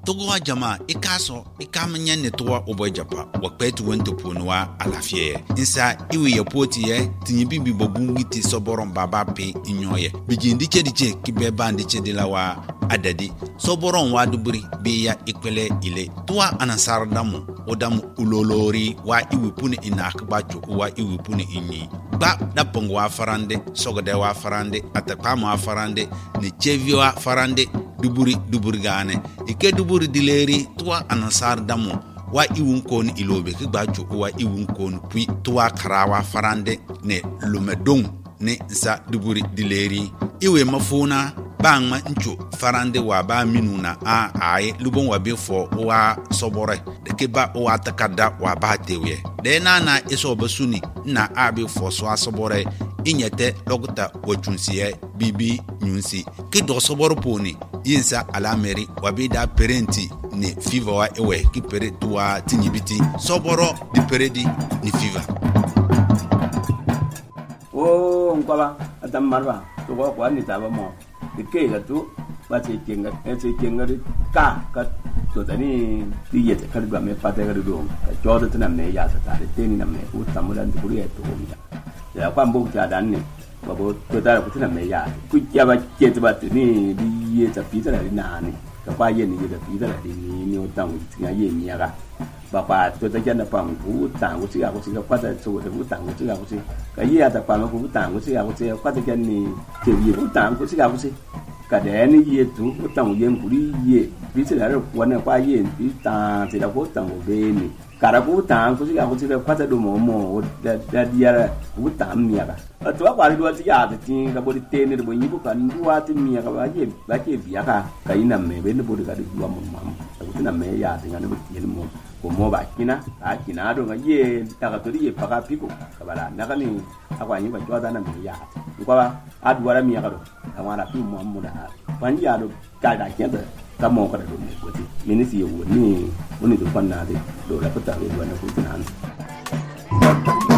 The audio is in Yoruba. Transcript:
togo jama ikaso ikamanya ne towa obojapa wakpetu wento ponwa alafie insa iwe yapoti ye tinyibibi bobungiti soboron baba pe inyoye bijindi chediche kibeba ndiche dilawa adadi soboron waduburi biya ikwele ile towa anasar damu odamu ulolori wa iwe pune inakbacho wa iwe pune inyi ba dapongo wa farande sogode wa farande atakama wa farande ne chevi wa farande duburi gane ike duburi dileri tuwa anasar damu wa iwun kon ilobe ki gbacho wa iwun kon pui tuwa karawa farande ne lumedong ne sa duburi dileri iwe mafuna bangma ncho farande wa ba minuna a ai lubon wa befo wa sobore de ke ba wa takada wa ba tewe de na eso basuni na abi fo so asobore inyete logta wachunsiye bibi nyunsi ki do soboro poni yinsa alameri wabida parenti ni fever wa ewe ki pere tuwa tinyibiti soboro di peredi ni fever ngwaba adam marwa to kwa ni taba mo dike ga tu ba ce kenga ka to tani ti yete kar ga me pate ga do ka jodo tana me ya ta tare teni na me u tamulan du ya to ya kwa mbo ta dan ne babo to tare ku tana me ya ku ya ba ke ta ba ni bi ye ta pi ta na ni ka kwa ye ni da pi ta ni o tang ti ga ye ni ga ba pa to ta jana pa ku tang ku ti ga ku ti ga kwa ta so da ku tang ku ti ga ku ti ka ye ta pa ma ku tang ku ti ga ku ti kwa ta jan ni te ye ku tang ku ti ga ku ti ka de ni ye tu ku tang ye ku ri ye bi ti da ku na kwa ye bi ta ti da ku tang ku be ni kara ku tang ku ti ga ku ti kwa ta do mo da dia ku tang mi ga to kwa ri do ti ya ti ga bo ti ni bo yi ku kan duwa ti mi ga ba ke bi ya ka ina me be ni bo ga di duwa mo ku ti na me ya ti ga ni bo ti ni mo ko mo ba kina do ga ye ta ga to ri ye pa ka piko ka bala na ka ni akwa ni ba jo da na me ya ko ba adwara mi ga do ka wala pi mo mo da ban ya do ka da ke da ka mo ka do ni ko ti ni si yo ni do pan na de do la ko ta do na ko ti na